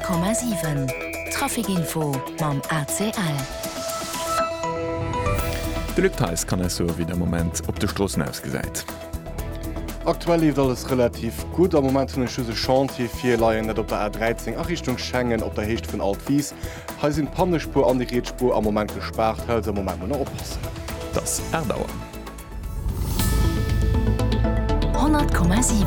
100,7 Trafikinfo mam ACL. De Lückteils kann es so wie der Moment op de Stossen ausgesäit. Aktuell lief alles relativ gut am moment hun Schüse Chantier 4 Leiien net op der A13 a Richtung Schengen op der Hecht vun Altwies. Ha sind Pandespur an die Reetspur am moment gesperrt, hölse moment man oppassen. Das erdauern. 100,7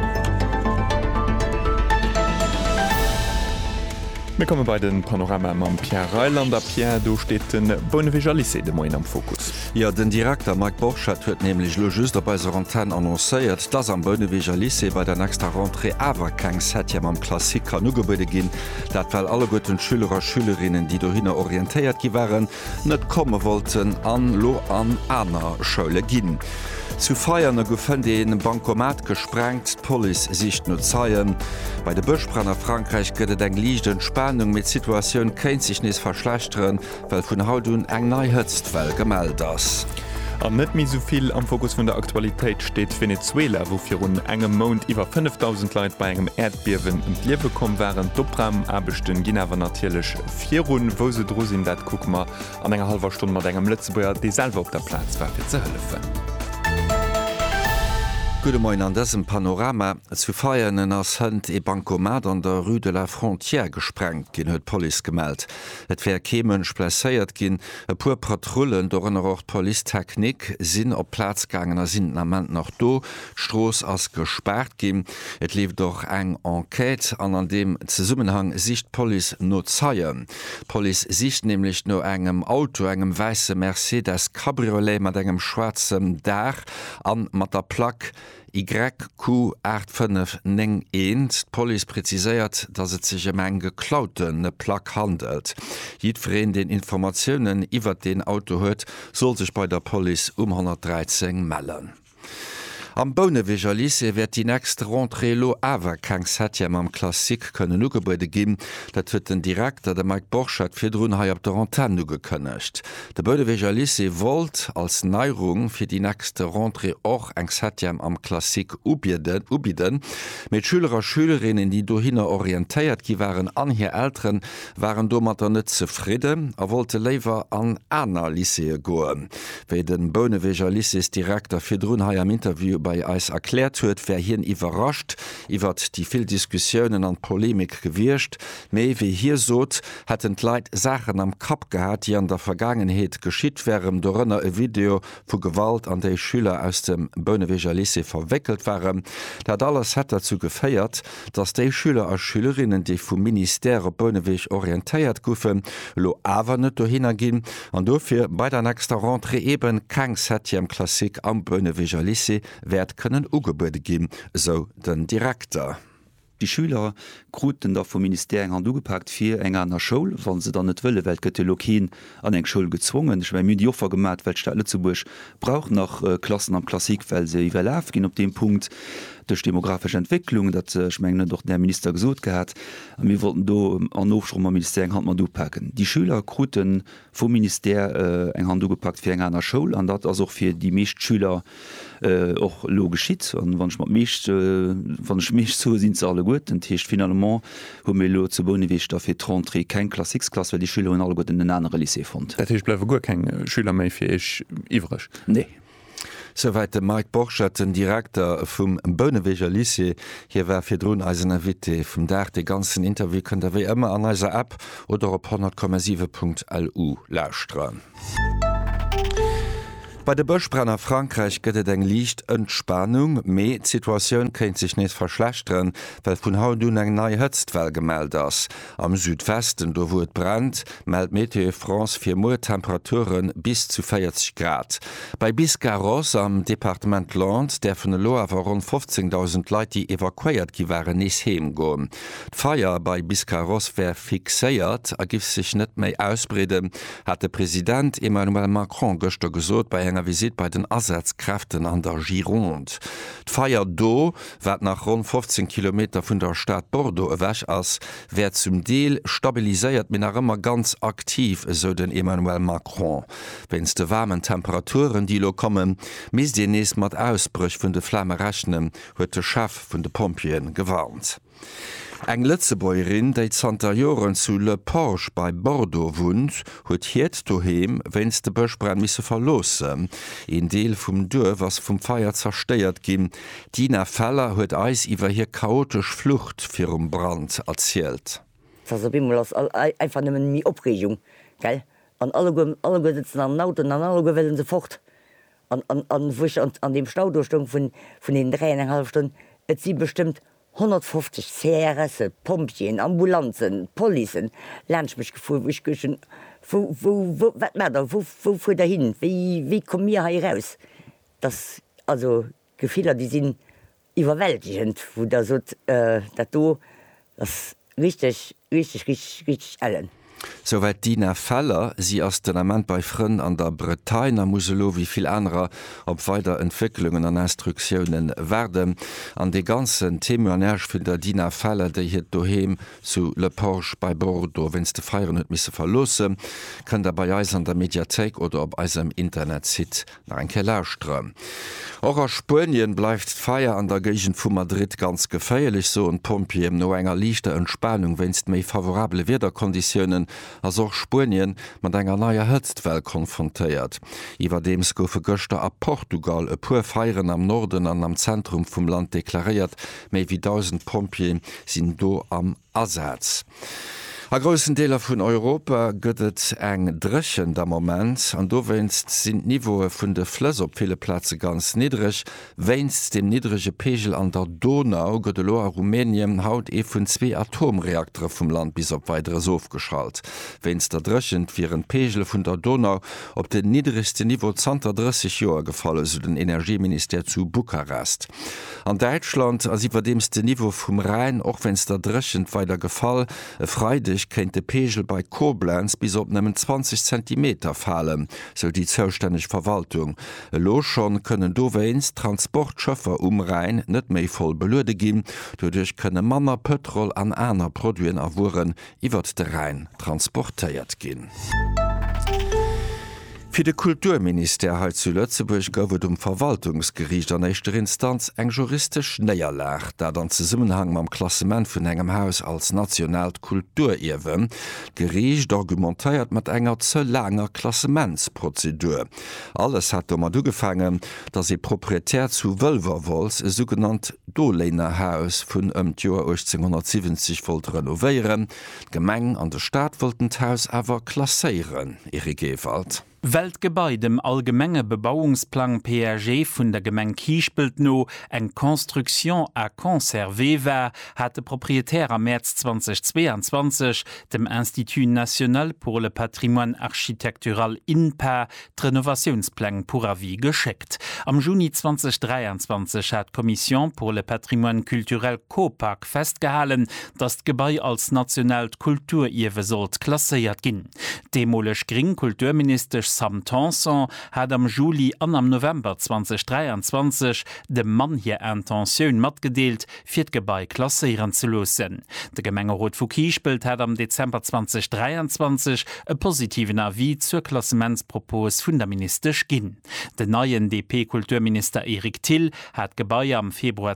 Wir kommen bei den Panorama am Pierre Reilander. Pierre, du steht den Bonneveger Lycée de Moin am Fokus. Ja, den Direktor Mike Borchardt huet nämlich lo just bei der Antenne annoncéiert, dass am Bonneveger Lycée bei der nächster Rentrée awer keng Setiem am Klassiker nugebäude ginn, dat weil alle guten Schüler Schülerinnen, die do hinne orientéiert gi waren, net komme wollten an lo an aner Schoule ginn. Zu feiern goufen den Bankomat gesprengt, Police sicht no zeien. Bei de Bëchbrenner Frankreich gëtt eng lichten Spannung mit Situationun kéint sich nes verschlechteren, well vun Hautun eng neihëtzt well gemeldt ass. An net mi soviel am Fokus vun der Aktualitéit steht Venezuela, wo fir un engem Mount iwwer 5.000 Leiit bei engem Erdbiewen und Liewe kom waren Dopram abechten ginnawer natierlech Virun, wo se drosinn dat Kuckmer an enger halber Stunde mat engem Lützebuer déselwer op der Platz war fir ze hëllefen. Gute Moin an diesem Panorama zu feiern ass hënd e Bankomat an der Rue de la Frontière gesprengt ginn huet Police gemeldt. Et wär kemensch placéiert ginn e puer Patrullen dorënner och Polizetechnik sinn op Platzgangen sind amment noch do, Stroos ass gesperrt ginn. Et lief doch eng Enquête an dem Zusummenhang sicht Police no zeien. Police sicht nämlich no engem Auto engem weiße Mercedes Cabriolet mat engem schwarzem Dach an mat der Plaque YQ8591. Police präziséiert, dass es sich eng geklauten Plaque handelt. Jidfreen den Informationen iwwer den Auto huet, soll sich bei der Police 113 melden. Am Bonneveger Lycée wird die nächste Rentrée lo awer keng Setiem am Klassik können ugebäude ginn, dat huet den Direktor der Mike Borchardt fir drun hai op der Antenne gekënnecht. De Bonneveger Lycée wollt als Neirung fir die nächste Rentrée och eng Setiem am Klassik ubiden. Mit Schüler Schülerinnen, die do hinne orientéiert gi waren an hier Ären, waren do mat net zufrieden, wollte lewer an aner Lycée goen. Wéi den Bonneveger Lycées Direktor fir drun hai am Interview bei Eis erklärt huet, wer hien iwwerrascht, iwwer die vill Diskussionen an Polemik gewircht, méi wie hier sot, hat Leiit Sachen am Kap gehabt, die an der Vergangenheet geschiet wären, dorënner e Video vu Gewalt an déi Schüler aus dem Bonneveger Lycée verweckelt waren. Dat alles hat dazu geféiert, dass déi Schüler als Schülerinnen, die vum Ministère Bonneweg orientéiert goufen, lo awer net do hinnnergin, an dofir bei der nächster Rentrée eben keng Setiem Klassik am Bonneveger Lycée können ugebäude gin, so den Direktor. Die Schüler kruten da vom Ministerium an dugepackt fir enger an der Schule, wann se dann net wëlle Welt Lokin an eng Schul gezwungen. Ich mein, Jofer gemat Weltstelle zu Bursch braucht noch Klassen am Klassikfeld se iwwerläf gin op dem Punkt durch demografische Entwicklung, dat schmengen doch der Minister gesot gehabt. Wir wollten do an Aufstrom am Ministerium hat man dupacken. Die Schüler kruten vom Minister eng Hand dugepackt fir enger an der Schule, an dat as auch fir die meescht Schüler och lo geschiet an wann schmich so sind ze alle gut und hicht finalement lo zu Bonneweg dafir Rentrée kein Klassiksklasse, weil die Schüler alle gut in den anderen Lycée fand. Dat bleiwe gut kein Schüler méi fir ich iwrech. Nee. Soweit de Mike Borchardt, den Direktor vum Bonneveger Lycée, hier war fir Drun eisener Witte vum Dach de ganzen Interview könnt der wie immer an eiser App oder op 100,7.lu lausstran. Bei der Bëchbrenner Frankreich gëtt eng liicht Entspannung, méi Situationun kenint sich net verschlechteren, well vun Hautun eng nei Hëtztwell gemeldt ass. Am Südwesten, do wo et brennt, meldt Meteo France fir Temperaturen bis zu 40 Grad. Bei Biscarrosse am Departement Land, der vun de Loire war rund 15.000 Leiit, die evakuiert gi waren nis heem goen. D'Feier bei Biscarrosse wär fixéiert, gif sich net méi ausbreden, hat de Präsident Emmanuel Macron gëster gesot bei enger enger Visit bei den Ersatzkräften an der Gironde. D'Feier do wat nach rund 15 Kilometer vun der Stadt Bordeaux ewäch ass, wär zum Deel stabiliséiert min ëmmer ganz aktiv, so den Emmanuel Macron. Wenns de warmen Temperaturen die lo kommen, mis die nees mat Ausbrüch vun de Flamme rechnen, huet de Chef vun de Pompien gewarnt. Eng Lützebäuerin, déi Santa Joren zu Le Porche bei Bordeaux wohnt, huet hiet doheem, wenns de Bëchbrenn misse verlosse. En Deel vum Dør was vum Feier zersteiert ginn. Dina Feller huet eis iwwer hier chaotisch Flucht fir Brand erzielt. Einfach nëmmen mi Opregung, gell? An alle sitzen am Auto, an alle gewellen se fort. An dem Staudurchtung vun den 3,5 Stunden, et sie bestimmt 150 CRS, Pompien, Ambulanzen, Polizien, Lernschmich gefu, wo fuhr da hin? Wie kom mir hier raus? Das, also, Gefehler, die sind überwältigend, wo da so, das richtig allen. Soweit Dina Feller, sie ass den Amment bei Frën an der Bretagne Muselo wie viel anderer op weiter Entwicklungen an Instruktionen werden. An de ganzen Themennerg vun der Dina Feller, déi hiet doheem zu Le Porche bei Bordeaux, wenns de Feieren net misse verlosse, kën der bei eis an der Mediathek oder op eisem Internetsit nach en Kellerström. Auch aus Spönien bleibt Feier an der Gegend vu Madrid ganz geféierlich, so und Pompiem no enger lichter Entspannung wennst méi favorable Wederkonditionen as auch Spönien mat enger naier Hëtztwell konfrontéiert. Iwer dems goufe Göster a Portugal e puer Feieren am Norden an am Zentrum vum Land deklariert, méi wie 1000 Pompien sinn do am Ersatz. A großen Deler vun Europa gëtt eng drechen der Moment, an do wennst sind Niveaue vun de Flëss op viele Plätze ganz niedrig, wennst dem niedrige Pegel an der Donau gëtt lo a Rumänien haut vun 2 Atomreaktere vum Land bis op weiteres aufgeschalt. Wennst der drechen viren Pegel vun der Donau op den niedrigste Niveau 30 Joer gefalle so den Energieminister zu Bukarest. An Deutschland as iwwer demste Niveau vum Rhein och wenns der drechen weiter gefall, freidig kennt de Pegel bei Koblenz bis op nemmen 20 cm fallen, so die zoustännech Verwaltung. Lo schon können doweins Transportschëffer Rhein net méi voll beluerde ginn, dodurch könne Manner Petrol an einer Produen awuren iwwer de Rhein transportéiert ginn. Für de Kulturminister zu Lützeburg gowet Verwaltungsgericht an nächster Instanz eng juristisch Näierlach, dat an Zusammenhang am Klassement vun engem Haus als nationalt Kulturiewen Gericht argumentéiert mat enger ze langer Klassementsprozedur. Alles hat mat dugefangen, dat se proprietär zu Wölverwols e sogenannt Dolenerhaus vun Joer 1870 volt renovieren, Gemeng an der Staat wollten d'Haus awer klasseieren, Erik Ewald. Weltgebäi dem allgemmenge Bebauungsplan PRG vun der Gemeng Kiespelt no eng Konstruktion a conservé war, hat de propriétaire am März 2022 dem Institut National pour le Patrimoine Architectural INPA d'Renovationsplan pour avis gescheckt. Am Juni 2023 hat Kommission pour le Patrimoine Culturel COPAC festgehalen, dass d'Gebäi als nationalt Kulturiewe sollt klasseiert ginn. Demolech Gring Kulturminister Sam Tanson hat am Juli an am November 2023 dem Mann hier Intentionun matgedeelt, fir d'Gebäi klasseieren zu losen. De Gemengerot vu Kiespelt hat am Dezember 2023 e positiven Avis zur Klassementspropos vun der Ministerisch ginn. Den neuen DP-Kulturminister Erik Till hat Gebäi am Februar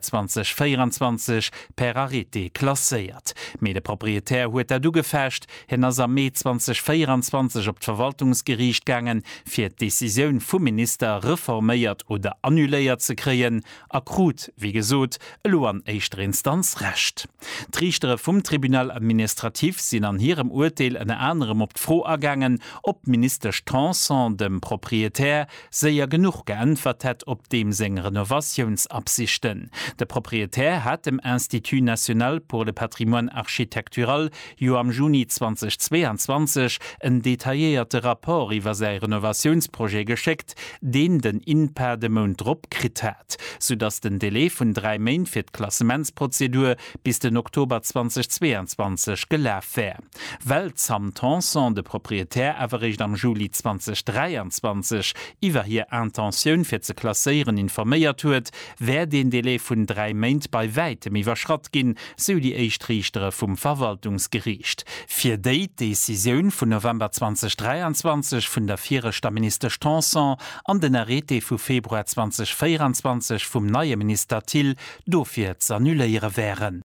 2024 per Arrêté klasseiert. Me de Proprietär huet du gefecht, hin as am Mai 2024 op d'Verwaltungsgericht gangen, fir d'Decisioun vum Minister reforméiert oder annuléiert ze kreien, akrut, wie gesot, lo an éichter Instanz recht. D'Richtere vum Tribunal administrativ sinn an hirem Urteil en anderem op d'Fro ergangen, ob Minister Tanson dem Proprietär séier genug geantwort het op dem seng Renovationsabsichten. Der Proprietär hat dem Institut National pour le Patrimoine Architectural jo am Juni 2022 en detaillierte rapport iwwer se sei Renovationsprojekt geschickt, den den INPA de Mond Drop krit hat, sodass den Delay von 3 Main für die Klassementsprozedur bis den Oktober 2022 gelaufen wäre. Weil Sam Tanson, der Proprietär, average am Juli 2023 über hier Intention für zu klassieren informiert wird, wer den Delay von 3 Main bei weitem überschrott gehen, so die Eichtrichtere vom Verwaltungsgericht. Für die Decision von November 2023 von der Viererminister Tanson an den Arrete von Februar 2024 vom neuen Minister Till dafür zu annullieren wären.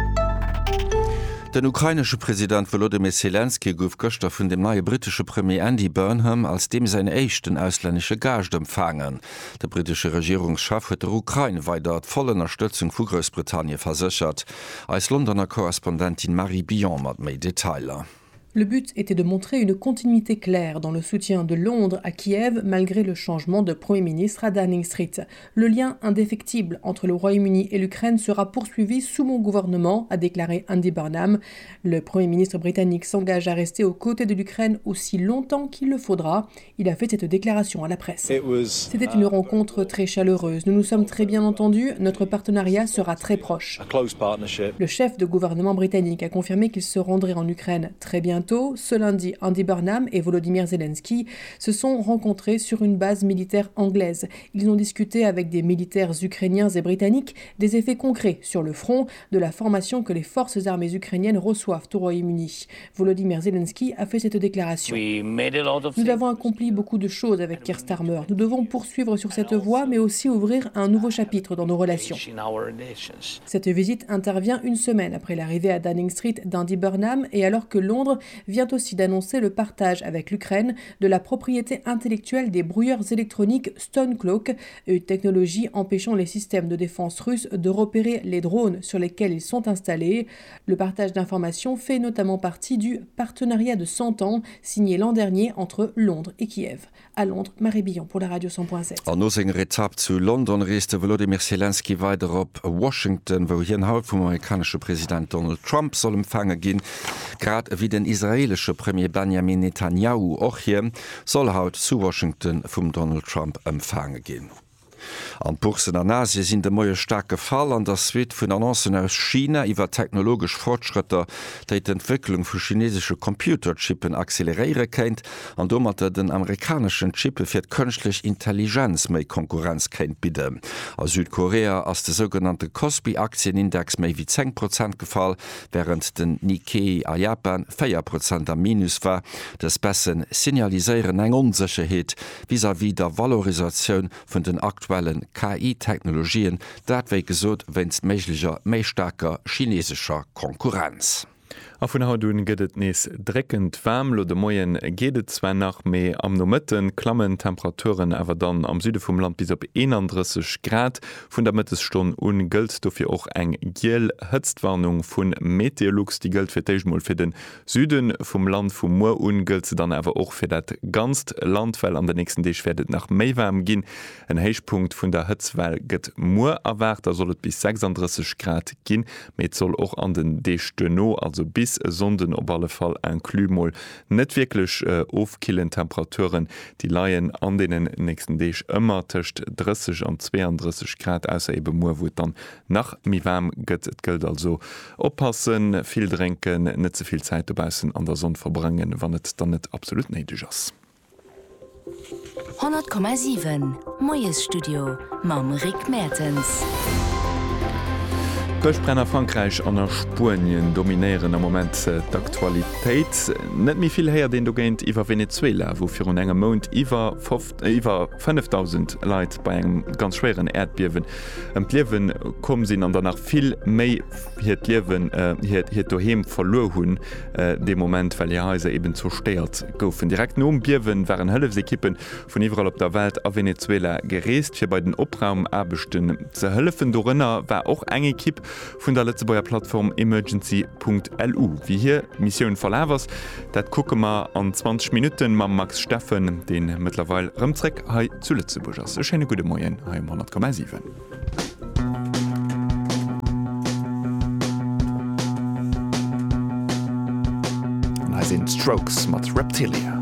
Den ukrainische Präsident Volodymyr Zelensky gouf Göster vun dem neue britische Premier Andy Burnham als dem se echten ausländische Gage empfangen. Der britische Regierungschef huet der Ukraine weiter volle Unterstützung vu Großbritannien versichert. Als Londoner Korrespondentin Marie Billon mat méi Detailer. Le but était de montrer une continuité claire dans le soutien de Londres à Kiev malgré le changement de Premier ministre à Downing Street. Le lien indéfectible entre le Royaume-Uni et l'Ukraine sera poursuivi sous mon gouvernement, a déclaré Andy Burnham. Le Premier ministre britannique s'engage à rester aux côtés de l'Ukraine aussi longtemps qu'il le faudra. Il a fait cette déclaration à la presse. C'était une rencontre très chaleureuse. Nous nous sommes très bien entendus. Notre partenariat sera très proche. Le chef de gouvernement britannique a confirmé qu'il se rendrait en Ukraine très bientôt. Ce lundi, Andy Burnham et Volodymyr Zelensky se sont rencontrés sur une base militaire anglaise. Ils ont discuté avec des militaires ukrainiens et britanniques des effets concrets sur le front de la formation que les forces armées ukrainiennes reçoivent au Royaume-Uni. Volodymyr Zelensky a fait cette déclaration. Nous avons accompli beaucoup de choses avec Keir Starmer. Nous devons poursuivre sur cette voie, mais aussi ouvrir un nouveau chapitre dans nos relations. Cette visite intervient une semaine après l'arrivée à Downing Street d'Andy Burnham et alors que Londres vient aussi d'annoncer le partage avec l'Ukraine de la propriété intellectuelle des brouilleurs électroniques Stonecloak, une technologie empêchant les systèmes de défense russes de repérer les drones sur lesquels ils sont installés. Le partage d'informations fait notamment partie du partenariat de 100 ans signé l'an dernier entre Londres et Kiev. À Londres, Marie Billon pour la Radio 100.7. An nos enger Etapp zu London reiste Volodymyr Zelensky weiter op Washington, wo hier Haut vom amerikanische Präsident Donald Trump soll empfangen gehen. Grad wie den israelische Premier Benjamin Netanyahu auch hier soll haut zu Washington vom Donald Trump empfangen gehen. An Bursen an Asie sind de moie starke Fall an der Sweet vun Annoncen aus China iwwer technologisch Fortschritter, déi d'Entwicklung vu chinesische Computerchippen acceleréiere kennt, an dommerte den amerikanischen Chippe fir kënschlech Intelligenz méi Konkurrenz kennt bide. A Südkorea ass de sogenannte Kospi-Aktienindex méi wie 10% gefall, während den Nikkei a Japan 4% am Minus war, des bessen signaliseieren eng Unsicherheet vis-à-vis der Valorisationun vun den aktuellen KI-Technologien, datéi gesot wennst méiglicher méi starker chinesischer Konkurrenz. A vun hautun gëtt nees dreckend wärm lo de Moien gedet zwar nach méi am Nomëtten klammen Temperaturen awer dann am Süde vum Land bis op 31 Grad vun der Mëttestonn ungëlt dofir och eng giel Hëtztwarnung vun Meteorlux die gëlt fir Teichmoll fir den Süden vum Land vum Moer ungëlt dann awer och fir dat ganz Landwell an der nächsten Deeg werdet nach méi wärm ginn. En Heichpunkt vun der Hëtzwell gëtt Moer erwart, da sollt bis 36 Grad ginn, met soll och an den Deeg Dëno also bis sonden op alle Fall en Klümoll net wirklich ofkillen Temperaturen, die Laien an denen nächsten Deeg ëmmer töcht 30 an 32 Grad aus eben Moer wo dann nach mi wärm gëtt et gëlt also oppassen, viel trinken, net soviel Zeit dobausen an der Sonne verbringen, wann et dann net absolut neidig ass. 100,7 Moes Studio Mam Rick Mertens. Bechbrenner Frankreich an der Spurien dominieren am moment d'Aktualitéit. Net mi viel her den du géint iwwer Venezuela, wo fir un engem Mount iwwer 5.000 Leiit bei engem ganz schweren Erdbiewen Liewen kom sinn an danach viel méi hiet Liewen hiet doheem verlo hunn de moment well Haiser eben zersteiert goufen. Direkt no Biewen waren Hëllefsekippen vun iwwerall op der Welt a Venezuela gereest fir bei den Opraum abechten ze hëllefen dorënner war och enge Kipp vun der Letzebauer Plattform emergency.lu. Wie hier Missionioun verläwers, dat kuckemer an 20 Minuten ma Max Steffen den mittlerweile Rëmzreck hai zu Lützeburg ass. Ech enne gute Moien ha 100,7. Sind Strokes mat Reptilia.